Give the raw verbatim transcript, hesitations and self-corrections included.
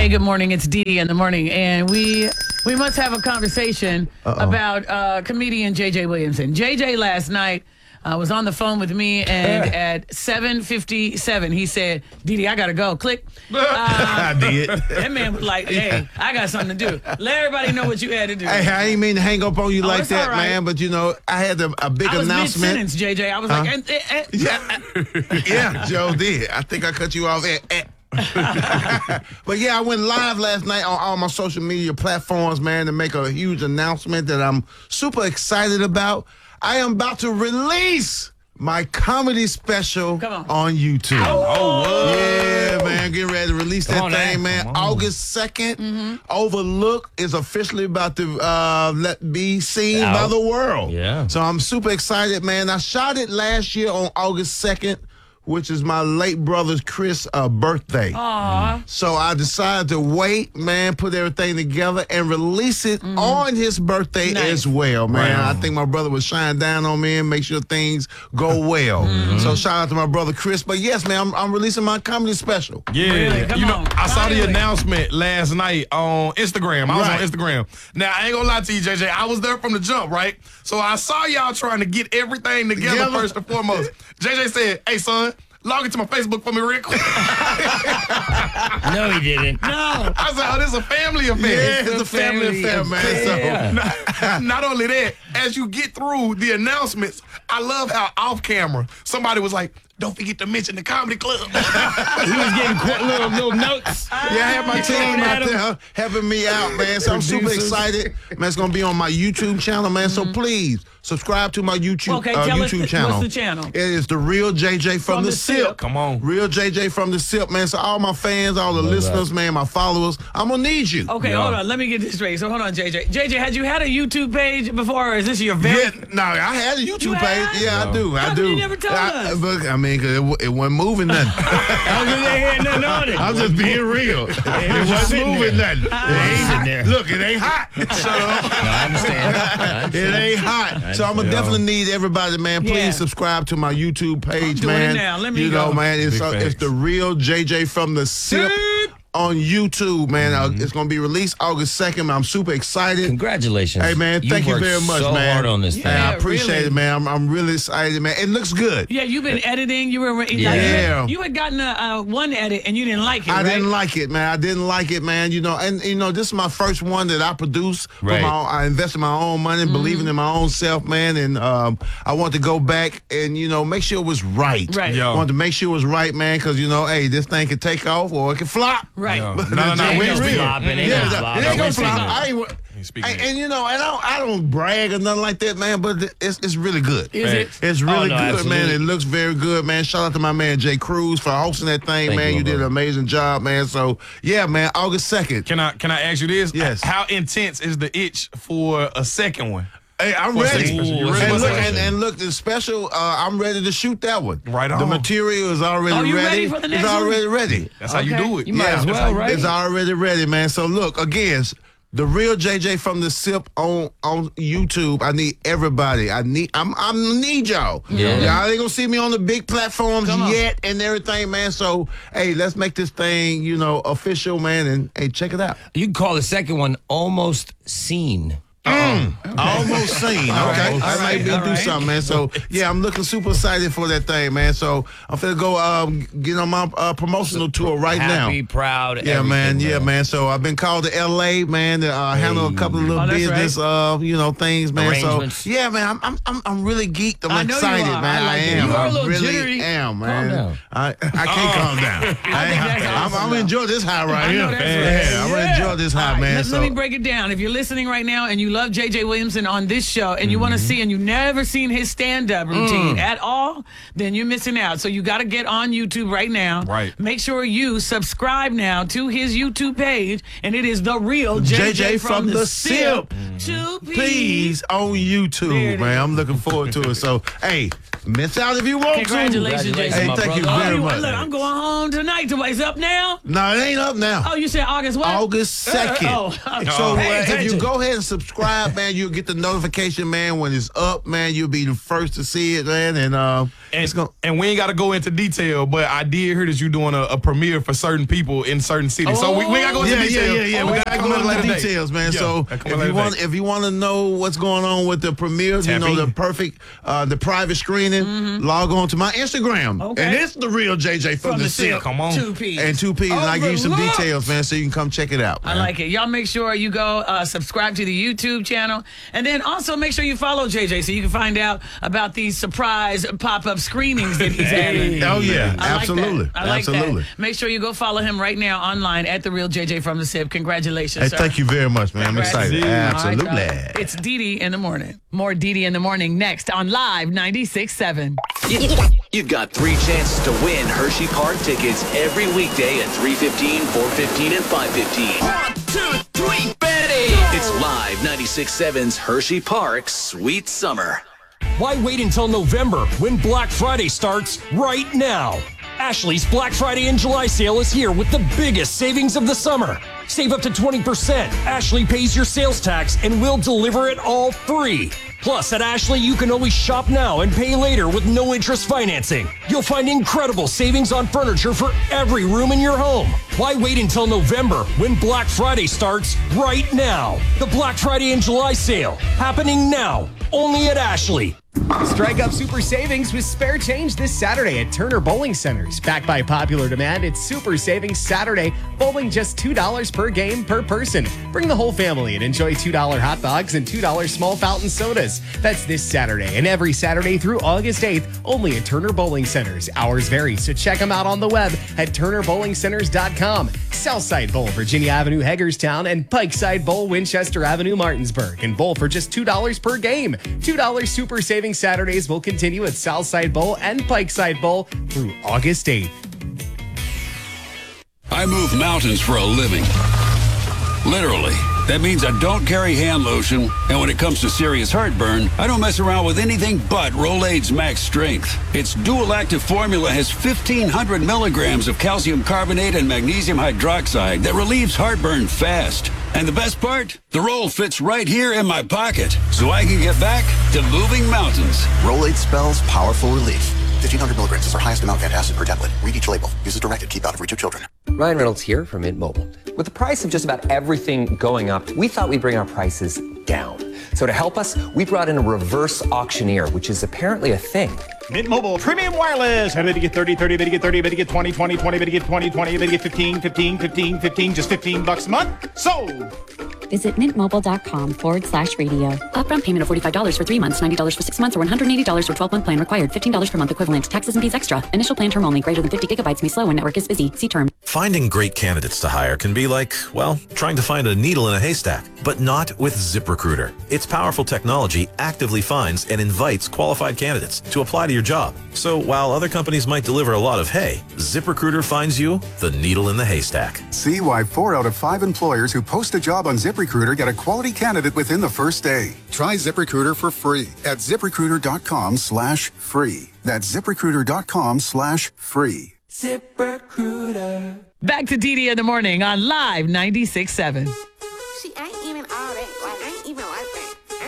good morning. It's Dee Dee in the morning, and we we must have a conversation Uh-oh. about uh, comedian J J Williamson. J J last night uh, was on the phone with me, and at seven fifty-seven, he said, Dee Dee, I got to go. Click. Uh, I did. That man was like, hey, I got something to do. Let everybody know what you had to do. Hey, I ain't mean to hang up on you Oh, like it's that, all right. man, but, you know, I had a, a big I was announcement. mid-sentence, J J. I was Huh? like, eh, eh, eh. Yeah, yeah, Joe did. I think I cut you off at. at. But yeah, I went live last night on all my social media platforms, man, to make a huge announcement that I'm super excited about. I am about to release my comedy special Come on. on YouTube. Oh, oh yeah, man, get ready to release that on, thing, man. man. August second, mm-hmm. Overlook is officially about to uh, let be seen Out. by the world. Yeah. So I'm super excited, man. I shot it last year on August second, which is my late brother's Chris' uh, birthday. Aw. So I decided to wait, man, put everything together and release it Mm-hmm. on his birthday Nice. as well, man. Right. I think my brother would shine down on me and make sure things go well. Mm-hmm. So shout out to my brother Chris. But yes, man, I'm, I'm releasing my comedy special. Yeah, Really? Come you know, on. I saw the Finally. announcement last night on Instagram. I was Right. on Instagram. Now, I ain't gonna lie to you, J J. I was there from the jump, right? So I saw y'all trying to get everything together Together? first and foremost. J J said, hey, son, log into my Facebook for me real quick. No, he didn't. No. I said, oh, this is a family affair. Yeah, it's a a family family affair, man. So, affair. Not, not only that, as you get through the announcements, I love how off camera somebody was like, don't forget to mention the comedy club. He was getting qu- little little notes. yeah, I have my You team throwing out at him? there helping me out, man. So I'm super Producers. excited. Man, it's going to be on my YouTube channel, man. So please subscribe to my YouTube, Okay, uh, tell us YouTube the- channel. what's the channel? It is The Real J J from, From the, the Sip. Sip. Come on. Real J J from the Sip, man. So all my fans, all the listeners, man, my followers, I'm going to need you. Okay, Yeah. hold on. Let me get this straight. So hold on, J J. J J, had you had a YouTube page before, or is this your very... Yeah, no, I had a YouTube You page. had? Yeah, I do. How I come do. you never told I, us? But, I mean, 'cause it, wa- it wasn't moving nothing. I was they had nothing on it. I'm just being real. It was wasn't sitting moving there. nothing. was It ain't sitting hot. there. Look, it ain't hot. So, No, I understand. I it understand. ain't hot. So I'm gonna understand. definitely need everybody, man. Please Yeah. subscribe to my YouTube page, doing it man. now. Let me you know, go. man, it's Big uh, it's facts. The Real J J from the Sip on YouTube, man. Uh, it's gonna be released August second. Man. I'm super excited. Congratulations. Hey, man, thank you worked very much, so man. hard on this thing. Yeah, I Yeah, appreciate really. it, man. I'm, I'm really excited, man. It looks good. Yeah, you've been editing. You were like, you, Yeah. had, you had gotten a, uh, one edit and you didn't like it, I right? didn't like it, man. I didn't like it, man. You know, and you know, this is my first one that I produced. For Right. my own, I invested my own money, Mm-hmm. believing in my own self, man. And um, I want to go back and you know make sure it was right. Right. Yeah. I want to make sure it was right, man, because you know, hey, this thing could take off or it could flop. Right. Yeah. No, no, no. Ain't We no ain't speaking. flopping, ain't Yeah, no it flopping. ain't gonna Ain't flop. speaking. I ain't, wa- Ain't speaking and, that. and you know, and I don't, I don't brag or nothing like that, man. But it's it's really good. Is it? It's really Oh, no, good, man. absolutely. It looks very good, man. Shout out to my man Jay Cruz for hosting that thing, Thank man. you, You, did an brother. amazing job, man. So yeah, man. August second. Can I can I ask you this? Yes. How intense is the itch for a second one? Hey, I'm What's ready. the special? You Ooh, ready? And What's look, the and, and look, the special. Uh, I'm ready to shoot that one. Right The on. material is already Oh, you ready. ready for the next it's one? already ready. That's how you Okay. do it. You might as That's well, how you right? It's already ready, man. So look, again, it's The Real J J from the Sip on on YouTube. I need everybody. I need. I'm. I need y'all. Yeah. Y'all ain't gonna see me on the big platforms Come on. yet and everything, man. So hey, let's make this thing, you know, official, man. And hey, check it out. You can call the second one Almost Seen. Almost seen. Okay, right, I all might right, be all do right. something, man. So yeah, I'm looking super excited for that thing, man. So I'm finna go um, get on my uh, promotional tour right Happy, now. proud. Yeah, everything, man. Yeah, man. So I've been called to L A, man, to uh, handle a couple of little Oh, that's business, uh, you know, things, man. So Arrangements. yeah, man. I'm, I'm, I'm, I'm really geeked. I'm I know you excited, are. man. I I, like it. am. You are a I little really jittery. am, Calm man. down. I, I can't calm down. I, think that's I'm, awesome, I'm though. enjoy this high right I know here. that's Yeah, right. I'm gonna Yeah. enjoy this high, All right, man. Let, so let me break it down. If you're listening right now and you love J J Williamson on this show and you want to see and you've never seen his stand-up routine at all, then you're missing out. So you got to get on YouTube right now. Right. Make sure you subscribe now to his YouTube page, and it is The Real J J, J J from, the, Sip. Two please on There YouTube, it man. is. I'm looking forward to it. So, hey, miss out if you want Congratulations, to. J J. Hey, my thank you brother. very Oh, much. look, I'm going home tonight. To, it's up now? No, it ain't up now. Oh, you said August what? August second. Oh, So pay uh, if you attention. go ahead and subscribe, man, you'll get the notification, man, when it's up, man. You'll be the first to see it, man. And uh, And, gonna, and we ain't got to go into detail, but I did hear that you're doing a, a premiere for certain people in certain cities. Oh, so we, we got to go into yeah, detail. yeah, yeah, yeah. We We got gotta to go into later the date. details, man. Yeah, so that come if later you want, date. if you want to know what's going on with the premiere, you Tap know, in. the perfect, uh, the private screening, Mm-hmm. log on to my Instagram, Okay. and it's the real J J from, From the the Sip. Sip. Come on. Two P's. And two P's, and I give you some Overlooked. details, man, so you can come check it out. I man. like it. Y'all make sure you go uh, subscribe to the YouTube channel. And then also make sure you follow J J so you can find out about these surprise pop-up screenings that he's having. Oh, yeah, I like absolutely. that. I like Absolutely. that. Make sure you go follow him right now online at The Real J J from the Sip. Congratulations, Hey, sir. thank you very much, man. I'm Congrats. excited. All right, Absolutely. y'all. It's Didi in the morning. More Didi in the morning next on Live ninety-six point seven. You've got three chances to win Hershey Park tickets every weekday at three fifteen, four fifteen, and five fifteen. One, two, three, Betty! It's Live ninety-six point seven's Hershey Park Sweet Summer. Why wait until November when Black Friday starts right now? Ashley's Black Friday and July sale is here with the biggest savings of the summer. Save up to twenty percent. Ashley pays your sales tax and we'll deliver it all free. Plus, at Ashley, you can always shop now and pay later with no interest financing. You'll find incredible savings on furniture for every room in your home. Why wait until November when Black Friday starts right now? The Black Friday and July sale happening now, only at Ashley. Strike up super savings with spare change this Saturday at Turner Bowling Centers. Backed by popular demand, it's Super Savings Saturday. Bowling just two dollars per game per person. Bring the whole family and enjoy two dollar hot dogs and two dollar small fountain sodas. That's this Saturday and every Saturday through August eighth, only at Turner Bowling Centers. Hours vary, so check them out on the web at turner bowling centers dot com. Southside Bowl, Virginia Avenue, Hagerstown, and Pikeside Bowl, Winchester Avenue, Martinsburg. And bowl for just two dollars per game. two dollar Super Savings Saturdays will continue at Southside Bowl and Pikeside Bowl through August eighth. I move mountains for a living. Literally. That means I don't carry hand lotion, and when it comes to serious heartburn, I don't mess around with anything but Rolaids Max Strength. Its dual active formula has fifteen hundred milligrams of calcium carbonate and magnesium hydroxide that relieves heartburn fast. And the best part? The roll fits right here in my pocket, so I can get back to moving mountains. Rolaids spells powerful relief. fifteen hundred milligrams is our highest amount of antacid per tablet. Read each label. Use as directed. Keep out of reach of children. Ryan Reynolds here from Mint Mobile. With the price of just about everything going up, we thought we'd bring our prices down. So to help us, we brought in a reverse auctioneer, which is apparently a thing. Mint Mobile Premium Wireless. How to get thirty, thirty, better get thirty, better get twenty, twenty, twenty, better get twenty, twenty, better get fifteen, fifteen, fifteen, fifteen, just fifteen bucks a month. Sold. Visit mintmobile.com forward slash radio. Upfront payment of forty-five dollars for three months, ninety dollars for six months, or one hundred eighty dollars for twelve month plan required. fifteen dollars per month equivalent. Taxes and fees extra. Initial plan term only. Greater than fifty gigabytes may slow when network is busy. See term. Finding great candidates to hire can be like, well, trying to find a needle in a haystack, but not with ZipRecruiter. Its powerful technology actively finds and invites qualified candidates to apply to your job. So while other companies might deliver a lot of hay, ZipRecruiter finds you the needle in the haystack. See why four out of five employers who post a job on ZipRecruiter get a quality candidate within the first day. Try ZipRecruiter for free at ZipRecruiter.com slash free. That's ZipRecruiter.com slash free. ZipRecruiter. Back to Didi in the morning on Live ninety-six point seven.